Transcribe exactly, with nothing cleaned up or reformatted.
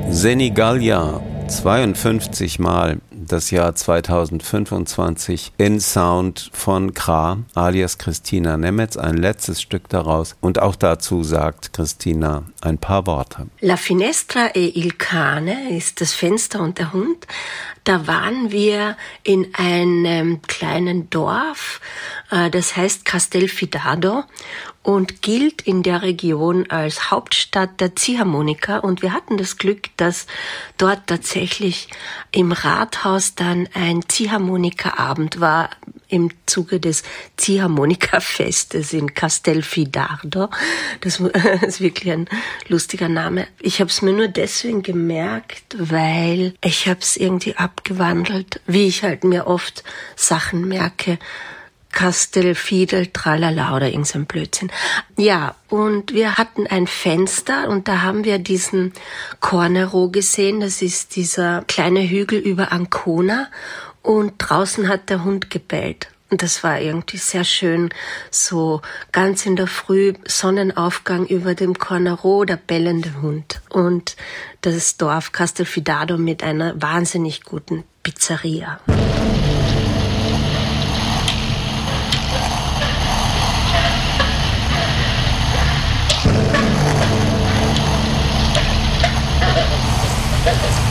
Senigallia, zweiundfünfzig Mal das Jahr zweitausendfünfundzwanzig in Sound von Kra alias Christina Nemetz, ein letztes Stück daraus. Und auch dazu sagt Christina ein paar Worte. La finestra e il cane ist das Fenster und der Hund. Da waren wir in einem kleinen Dorf, das heißt Castelfidardo und gilt in der Region als Hauptstadt der Ziehharmonika. Und wir hatten das Glück, dass dort tatsächlich im Rathaus dann ein Ziehharmonika-Abend war im Zuge des Ziehharmonika-Festes in Castelfidardo. Das ist wirklich ein lustiger Name. Ich habe es mir nur deswegen gemerkt, weil ich habe es irgendwie abgewandelt, wie ich halt mir oft Sachen merke. Castelfidel, tralala oder irgend so ein Blödsinn. Ja, und wir hatten ein Fenster und da haben wir diesen Cornero gesehen. Das ist dieser kleine Hügel über Ancona und draußen hat der Hund gebellt. Und das war irgendwie sehr schön, so ganz in der Früh, Sonnenaufgang über dem Cornero, der bellende Hund. Und das Dorf Castelfidardo mit einer wahnsinnig guten Pizzeria. Thank you.